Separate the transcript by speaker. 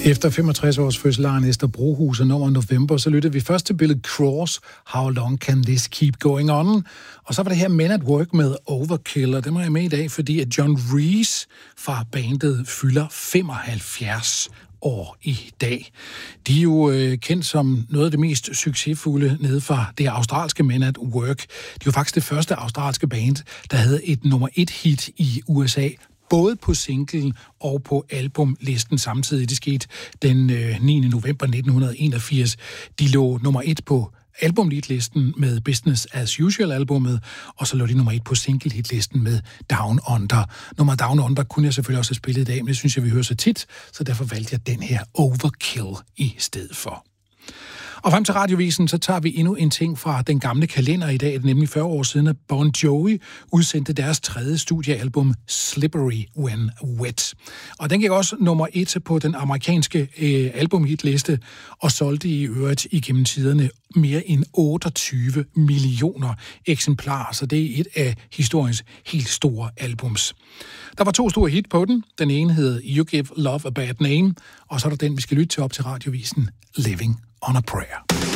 Speaker 1: Efter 65 års fødselaren Esther Brohus og nummer November, så lyttede vi først til Billy Cross, How Long Can This Keep Going On? Og så var det her Men at Work med Overkill, og det må jeg med i dag, fordi at John Reese fra bandet fylder 75 år i dag. De er jo kendt som noget af det mest succesfulde nede fra det australske Men at Work. De er jo faktisk det første australske band, der havde et nummer 1 hit i USA, både på singlen og på albumlisten samtidig. Det skete den 9. november 1981. De lå nummer 1 på albumhitlisten med Business as Usual-albummet, og så lå de nummer 1 på single-hitlisten med Down Under. Nummer Down Under kunne jeg selvfølgelig også have spillet i dag, men det synes jeg, vi hører så tit, så derfor valgte jeg den her Overkill i stedet for. Og frem til Radiovisen, så tager vi endnu en ting fra den gamle kalender i dag. Det er nemlig 40 år siden, at Bon Jovi udsendte deres 3. studiealbum Slippery When Wet. Og den gik også nummer 1 på den amerikanske albumhitliste, og solgte i øvrigt igennem tiderne mere end 28 millioner eksemplarer. Så det er et af historiens helt store albums. Der var 2 store hit på den. Den ene hed You Give Love a Bad Name, og så er der den, vi skal lytte til op til Radiovisen, Living on a Prayer.